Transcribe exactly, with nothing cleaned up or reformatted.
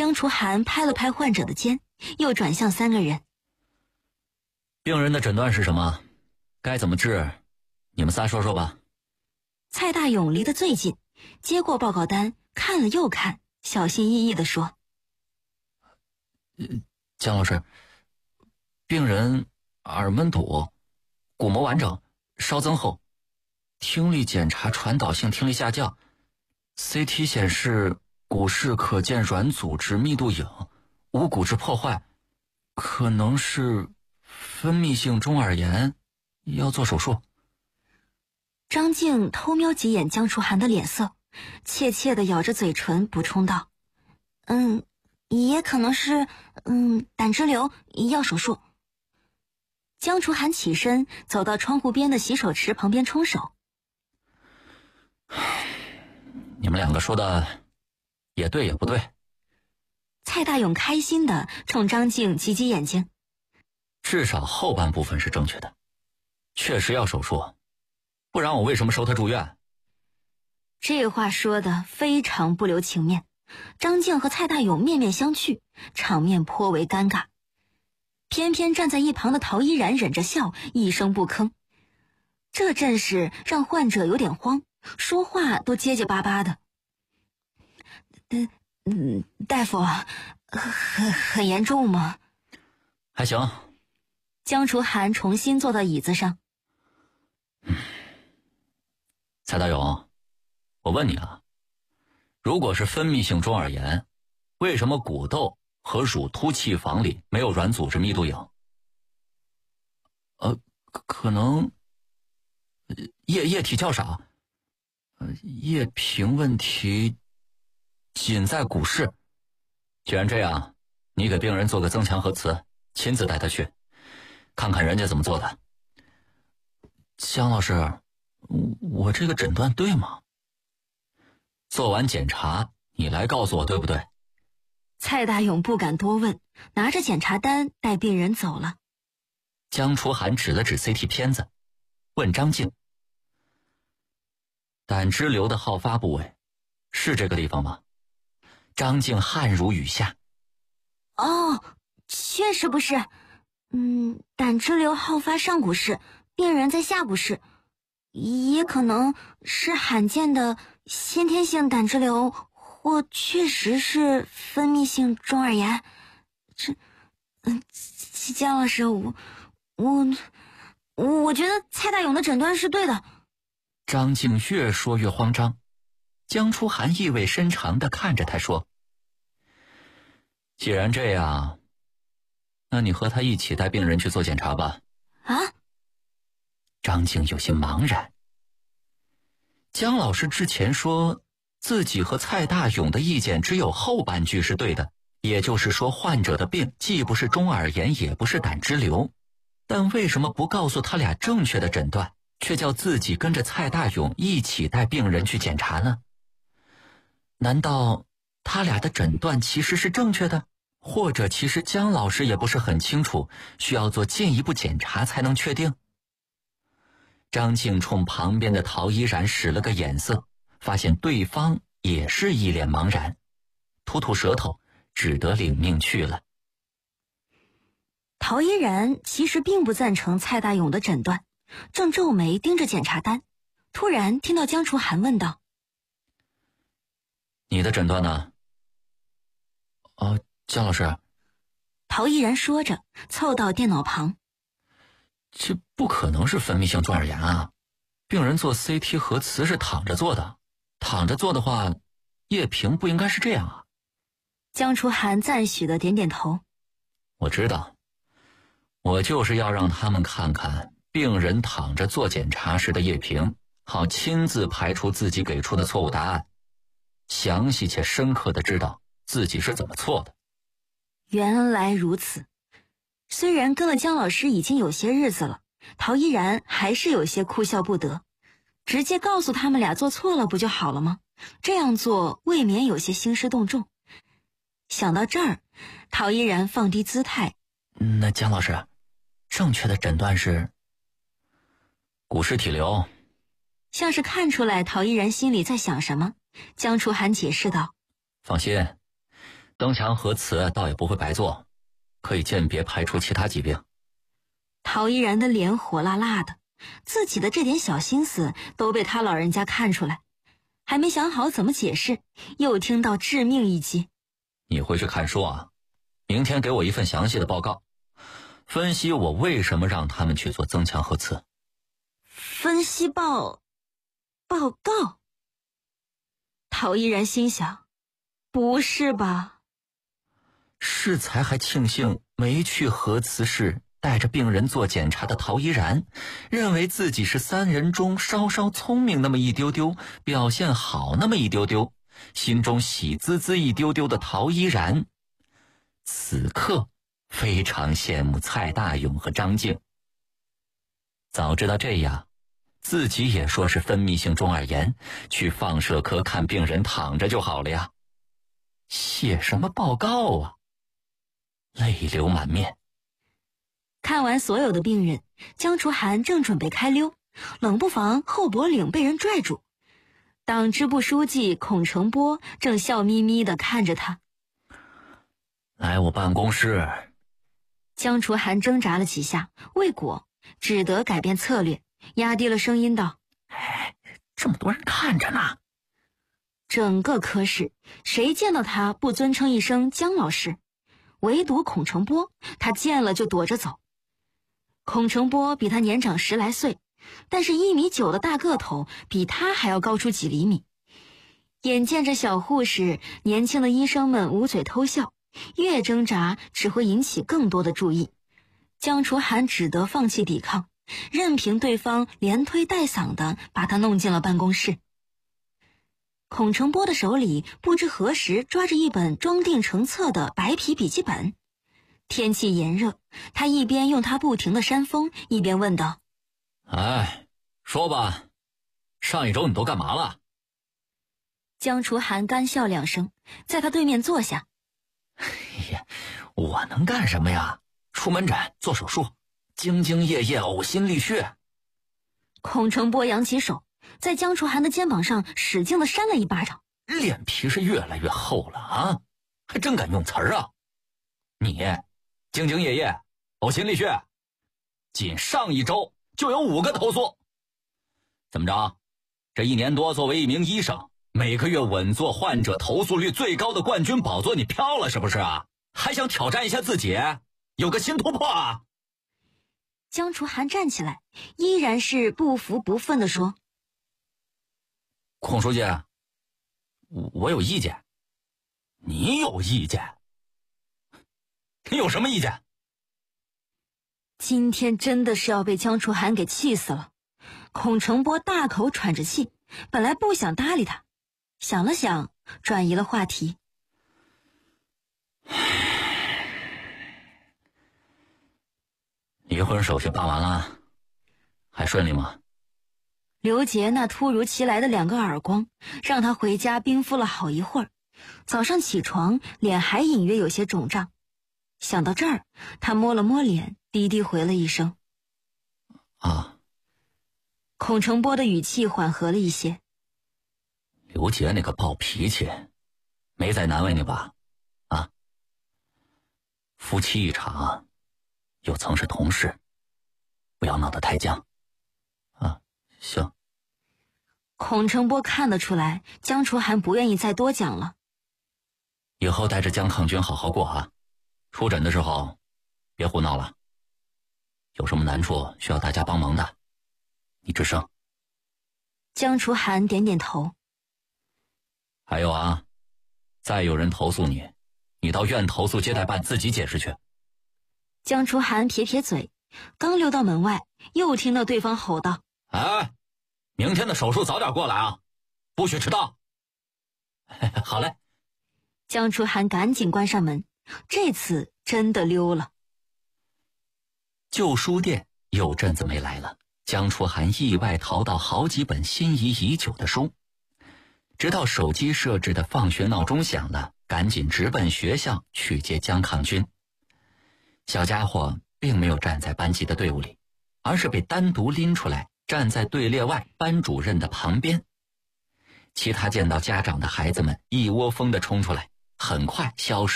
江楚涵拍了拍患者的肩，又转向三个人。 病人的诊断是什么？该怎么治？你们仨说说吧。 蔡大勇离得最近，接过报告单，看了又看，小心翼翼地说： 呃、江老师，病人耳闷堵，鼓膜完整，稍增厚，听力检查传导性听力下降， C T 显示骨室可见软组织密度影，无骨质破坏，可能是分泌性中耳炎，要做手术。 张静偷瞄几眼江楚涵的脸色，怯怯地咬着嘴唇补充道：嗯，也可能是嗯胆汁瘤，要手术。江楚涵起身走到窗户边的洗手池旁边冲手。 你们两个说的也对也不对。 蔡大勇开心地冲张静挤挤眼睛。 至少后半部分是正确的，确实要手术，不然我为什么收他住院？ 这话说得非常不留情面，张静和蔡大勇面面相觑，场面颇为尴尬。偏偏站在一旁的陶依然忍着笑，一声不吭。这阵势让患者有点慌，说话都结结巴巴的。嗯嗯，大夫，很很严重吗？ 还行。 江楚涵重新坐到椅子上。 嗯，蔡大勇，我问你啊，如果是分泌性中耳炎，为什么骨窦和乳突气房里没有软组织密度影？呃，可能液液体较少，呃，液瓶问题仅在骨室。既然这样，你给病人做个增强核磁，亲自带他去，看看人家怎么做的。江老师，我这个诊断对吗？做完检查，你来告诉我对不对？ 蔡大勇不敢多问，拿着检查单带病人走了。 江楚涵指了指 C T 片子，问张静：胆汁瘤的好发部位是这个地方吗？张静汗如雨下。 哦，确实不是。嗯，胆汁瘤好发上骨室，病人在下骨室，也可能是罕见的先天性胆汁瘤，或确实是分泌性中耳炎。这，嗯，江老师，我我我觉得蔡大勇的诊断是对的。 张静越说越慌张，江楚涵意味深长地看着他说：既然这样，那你和他一起带病人去做检查吧。 啊？ 张静有些茫然。江老师之前说自己和蔡大勇的意见只有后半句是对的，也就是说患者的病既不是中耳炎也不是胆汁瘤，但为什么不告诉他俩正确的诊断，却叫自己跟着蔡大勇一起带病人去检查呢？难道他俩的诊断其实是正确的？或者其实江老师也不是很清楚，需要做进一步检查才能确定？张静冲旁边的陶依然使了个眼色，发现对方也是一脸茫然，吐吐舌头，只得领命去了。 陶依然其实并不赞成蔡大勇的诊断，正皱眉盯着检查单，突然听到江楚涵问道： 你的诊断呢？哦，江老师。 陶依然说着凑到电脑旁。 这不可能是分泌性中耳炎啊，病人做 C T 核磁是躺着做的，躺着做的话液瓶不应该是这样啊。 江楚涵赞许的点点头。 我知道，我就是要让他们看看病人躺着做检查时的液瓶，好亲自排除自己给出的错误答案，详细且深刻地知道自己是怎么错的。 原来如此。虽然跟了江老师已经有些日子了，陶依然还是有些哭笑不得。直接告诉他们俩做错了不就好了吗？这样做未免有些兴师动众。想到这儿，陶依然放低姿态。 那江老师，正确的诊断是骨室体瘤。 像是看出来陶依然心里在想什么，江楚涵解释道： 放心， 增强核磁倒也不会白做，可以鉴别排除其他疾病。 陶依然的脸火辣辣的，自己的这点小心思都被他老人家看出来，还没想好怎么解释，又听到致命一击。 你回去看书啊，明天给我一份详细的报告，分析我为什么让他们去做增强核磁。 分析报报告？陶依然心想，不是吧？ 适才还庆幸没去核磁室带着病人做检查的陶依然，认为自己是三人中稍稍聪明那么一丢丢，表现好那么一丢丢，心中喜滋滋一丢丢的陶依然，此刻非常羡慕蔡大勇和张静。早知道这样，自己也说是分泌性中耳炎，去放射科看病人躺着就好了呀。写什么报告啊，泪流满面。 看完所有的病人，江楚涵正准备开溜，冷不防后脖领被人拽住。党支部书记孔成波正笑眯眯地看着他。 来我办公室。 江楚涵挣扎了几下，未果，只得改变策略，压低了声音道： 哎，这么多人看着呢。 整个科室谁见到他不尊称一声江老师，唯独孔成波，他见了就躲着走。孔成波比他年长十来岁，但是一米九的大个头比他还要高出几厘米。眼见着小护士、年轻的医生们捂嘴偷笑，越挣扎只会引起更多的注意。江楚涵只得放弃抵抗，任凭对方连推带搡的把他弄进了办公室。孔成波的手里不知何时抓着一本装订成册的白皮笔记本。天气炎热，他一边用它不停的扇风，一边问道： 哎，说吧，上一周你都干嘛了？ 江楚涵干笑两声，在他对面坐下。 哎呀，我能干什么呀？出门诊，做手术，兢兢业业，呕心沥血。 孔成波扬起手，在江楚涵的肩膀上使劲地扇了一巴掌。 脸皮是越来越厚了啊，还真敢用词儿啊！你兢兢业业，呕心沥血，仅上一周就有五个投诉。怎么着？这一年多作为一名医生，每个月稳坐患者投诉率最高的冠军宝座，你飘了是不是啊？还想挑战一下自己，有个新突破啊！ 江楚涵站起来，依然是不服不忿地说： 孔书记，我有意见。你有意见？你有什么意见？ 今天真的是要被江楚涵给气死了。孔成波大口喘着气，本来不想搭理他，想了想，转移了话题。 离婚手续办完了，还顺利吗？ 刘杰那突如其来的两个耳光，让他回家冰敷了好一会儿。早上起床，脸还隐约有些肿胀。想到这儿，他摸了摸脸，低低回了一声： 啊。 孔成波的语气缓和了一些。 刘杰那个暴脾气，没再难为你吧？啊？夫妻一场，又曾是同事，不要闹得太僵。啊，行。 孔成波看得出来，江楚涵不愿意再多讲了。 以后带着江抗军好好过啊，出诊的时候别胡闹了。有什么难处需要大家帮忙的，你吱声。 江楚涵点点头。 还有啊，再有人投诉你，你到院投诉接待办自己解释去。 江楚涵撇撇嘴，刚溜到门外，又听到对方吼道： 哎，明天的手术早点过来啊，不许迟到。好嘞。 江楚涵赶紧关上门，这次真的溜了。 旧书店有阵子没来了，江楚涵意外淘到好几本心仪已久的书。直到手机设置的放学闹钟响了，赶紧直奔学校去接江抗军。小家伙并没有站在班级的队伍里，而是被单独拎出来，站在队列外班主任的旁边。其他见到家长的孩子们一窝蜂地冲出来，很快消失。